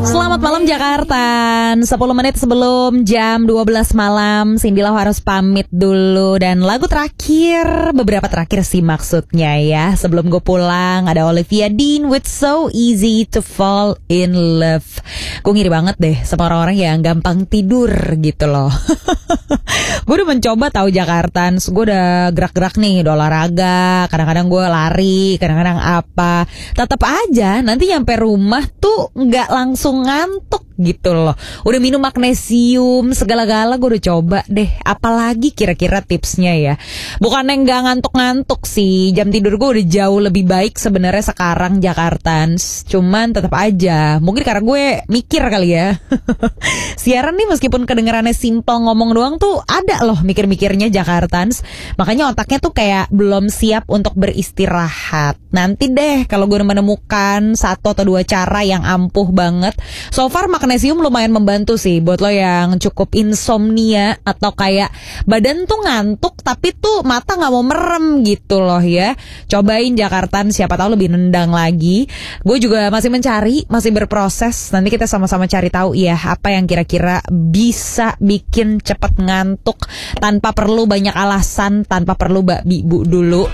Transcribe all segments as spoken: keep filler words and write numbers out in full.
Selamat malam Jakarta. sepuluh menit sebelum jam dua belas malam, Cindy Lau harus pamit dulu. Dan lagu terakhir, beberapa terakhir sih maksudnya ya, sebelum gue pulang, ada Olivia Dean with So Easy to Fall in Love. Gue ngiri banget deh sama orang-orang yang gampang tidur gitu loh. Gue udah mencoba tahu Jakartans, gue udah gerak-gerak nih, udah olahraga, kadang-kadang gue lari, kadang-kadang apa, tetap aja nanti nyampe rumah tuh nggak langsung ngantuk gitu loh. Udah minum magnesium segala-gala gue udah coba deh. Apalagi kira-kira tipsnya ya? Bukannya nggak ngantuk-ngantuk sih, jam tidur gue udah jauh lebih baik sebenarnya sekarang Jakartans. Cuman tetap aja, mungkin karena gue mikir kali ya. Siaran nih meskipun kedengarannya simple ngomong doang tuh ada loh mikir-mikirnya Jakartans. Makanya otaknya tuh kayak belum siap untuk beristirahat. Nanti deh kalau gue menemukan satu atau dua cara yang ampuh banget. So far magnesium lumayan membantu sih buat lo yang cukup insomnia atau kayak badan tuh ngantuk tapi tuh mata nggak mau merem gitu loh ya. Cobain Jakartan, siapa tahu lebih nendang lagi. Gue juga masih mencari, masih berproses. Nanti kita sama-sama cari tahu ya apa yang kira-kira bisa bikin cepet ngantuk tanpa perlu banyak alasan, tanpa perlu babi bu dulu.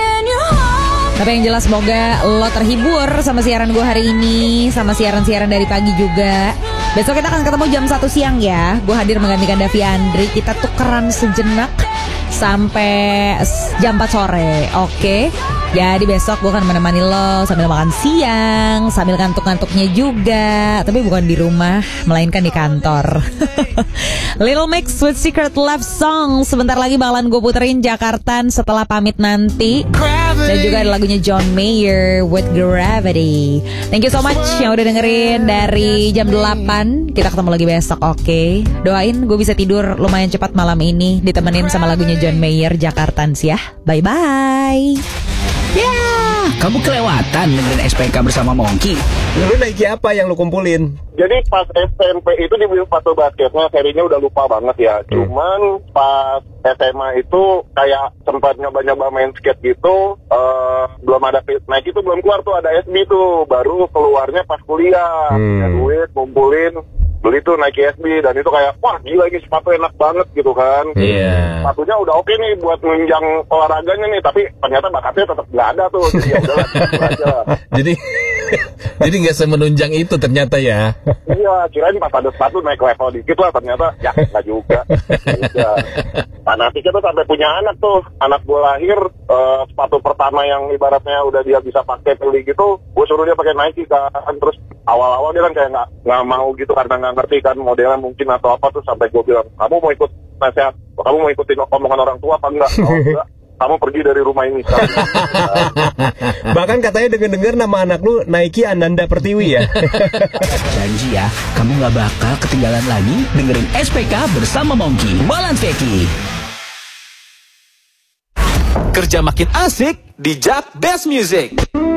Tapi yang jelas semoga lo terhibur sama siaran gue hari ini, sama siaran-siaran dari pagi juga. Besok kita akan ketemu jam satu siang ya. Gue hadir menggantikan Davi Andri. Kita tukeran sejenak sampai jam empat sore. Oke. Jadi besok gue akan menemani lo sambil makan siang, sambil ngantuk-ngantuknya juga. Tapi bukan di rumah, melainkan di kantor. Little Mix with Secret Love Song. Sebentar lagi bakalan gue puterin Jakartan setelah pamit nanti. Dan juga ada lagunya John Mayer with Gravity. Thank you so much yang udah dengerin dari jam delapan. Kita ketemu lagi besok, oke okay? Doain gue bisa tidur lumayan cepat malam ini, ditemenin sama lagunya John Mayer, Jakartans ya. Bye-bye. Ya, kamu kelewatan dengerin S P K bersama Mongki. Lu Nike apa yang lu kumpulin? Jadi pas S M P itu di sepatu basketnya serinya udah lupa banget ya. Hmm. Cuman pas S M A itu kayak sempat nyoba-nyoba main skate gitu. uh, Belum ada Nike itu belum keluar tuh, ada S B tuh. Baru keluarnya pas kuliah. Hmm. Ya duit, kumpulin, beli tuh Nike S B. Dan itu kayak, wah gila ini sepatu enak banget gitu kan. Iya yeah. Sepatunya udah oke nih buat menunjang olahraganya nih. Tapi ternyata bakatnya tetap gak ada tuh. Jadi ya udahlah gitu aja. Jadi Jadi gak semenunjang itu ternyata ya. Iya, kirain pas ada sepatu naik level dikit lah. Ternyata ya gak juga. Ya. Fanatiknya tuh sampai punya anak tuh. Anak gue lahir, uh, sepatu pertama yang ibaratnya udah dia bisa pakai beli gitu, gue suruh dia pakai Nike kan. Terus awal-awal dia kan kayak gak, gak mau gitu karena gak ngerti kan modelnya mungkin atau apa. Tuh sampai gue bilang, kamu mau ikut nasihat? Kamu mau ikutin omongan orang tua apa enggak? Oh enggak, kamu pergi dari rumah ini. Bahkan katanya denger-denger nama anak lu Nike Ananda Pertiwi ya. Janji ya, kamu gak bakal ketinggalan lagi dengerin S P K bersama Mongki Balance Veki. Kerja makin asik di Jak Best Music.